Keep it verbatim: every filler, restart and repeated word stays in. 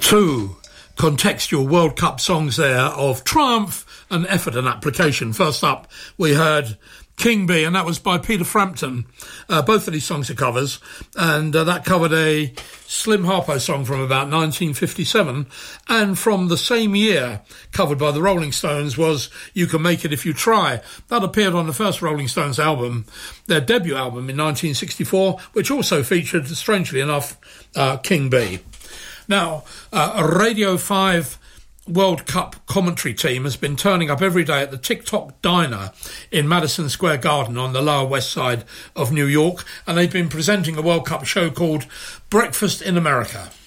Two contextual World Cup songs there of triumph and effort and application. First up, we heard King Bee, and that was by Peter Frampton. Uh, both of these songs are covers, and uh, that covered a Slim Harpo song from about nineteen fifty-seven, and from the same year, covered by the Rolling Stones, was You Can Make It If You Try. That appeared on the first Rolling Stones album, their debut album in nineteen sixty-four, which also featured, strangely enough, uh, King Bee. Now, uh, a Radio five World Cup commentary team has been turning up every day at the TikTok Diner in Madison Square Garden on the Lower West Side of New York, and they've been presenting a World Cup show called Breakfast in America.